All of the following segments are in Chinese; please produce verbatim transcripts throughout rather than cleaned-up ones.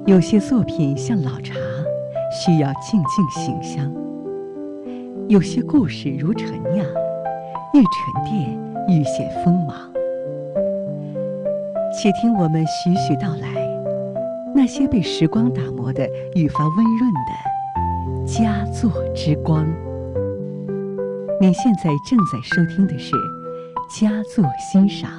有些作品像老茶，需要静静醒香；有些故事如陈酿，愈沉淀愈显锋芒。且听我们徐徐道来，那些被时光打磨的愈发温润的佳作之光。您现在正在收听的是佳作欣赏。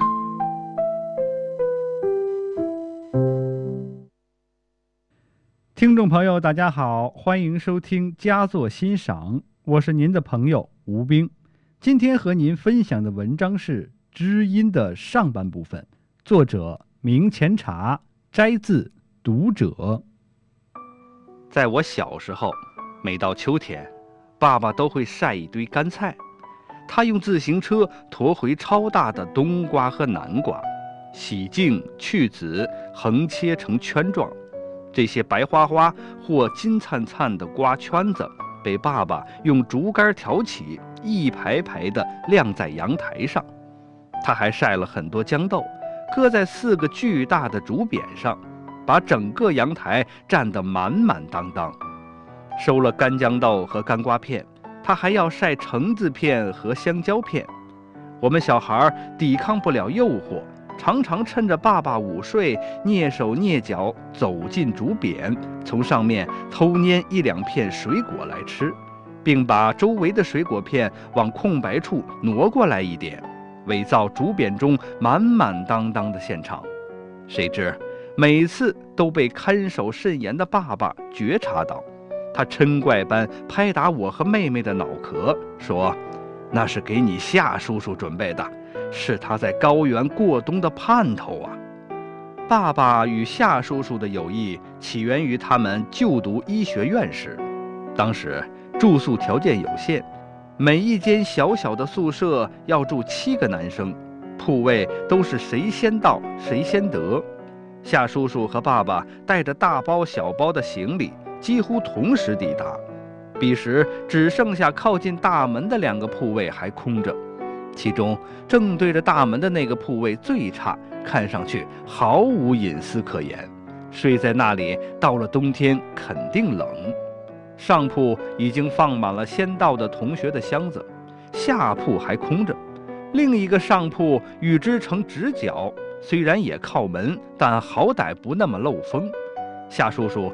听众朋友大家好，欢迎收听佳作欣赏，我是您的朋友吴冰。今天和您分享的文章是《知音》的上半部分，作者明前茶，摘自读者。 在我小时候，每到秋天，爸爸都会晒一堆干菜，他用自行车驮回超大的冬瓜和南瓜，洗净去籽，横切成圈状。这些白花花或金灿灿的瓜圈子被爸爸用竹竿挑起，一排排地晾在阳台上。他还晒了很多豇豆，搁在四个巨大的竹匾上，把整个阳台占得满满当当。收了干豇豆和干瓜片，他还要晒橙子片和香蕉片。我们小孩抵抗不了诱惑，常常趁着爸爸午睡，蹑手蹑脚走进竹匾，从上面偷拈一两片水果来吃，并把周围的水果片往空白处挪过来一点，伪造竹匾中满满当当的现场。谁知每次都被看守甚严的爸爸觉察到，他嗔怪般拍打我和妹妹的脑壳，说：“那是给你夏叔叔准备的，是他在高原过冬的盼头啊！”爸爸与夏叔叔的友谊起源于他们就读医学院时，当时住宿条件有限，每一间小小的宿舍要住七个男生，铺位都是谁先到谁先得。夏叔叔和爸爸带着大包小包的行李，几乎同时抵达。彼时只剩下靠近大门的两个铺位还空着，其中正对着大门的那个铺位最差，看上去毫无隐私可言。睡在那里，到了冬天肯定冷。上铺已经放满了先到的同学的箱子，下铺还空着。另一个上铺与之成直角，虽然也靠门，但好歹不那么漏风。夏叔叔